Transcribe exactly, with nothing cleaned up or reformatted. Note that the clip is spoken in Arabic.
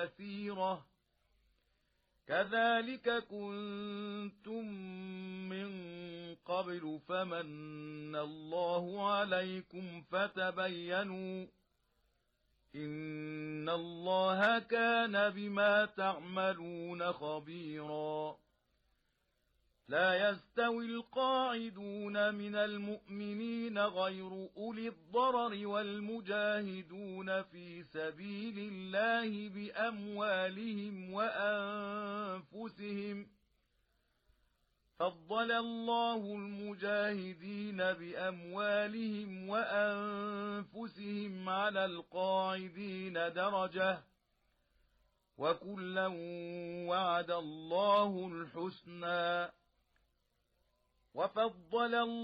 كثيرة كذلك كنتم من قبل فمن الله عليكم فتبينوا إن الله كان بما تعملون خبيرا لا يستوي القاعدون من المؤمنين غير أولي الضرر والمجاهدون في سبيل الله بأموالهم وأنفسهم فضل الله المجاهدين بأموالهم وأنفسهم على القاعدين درجة وكلا وعد الله الحسنى وفضل الله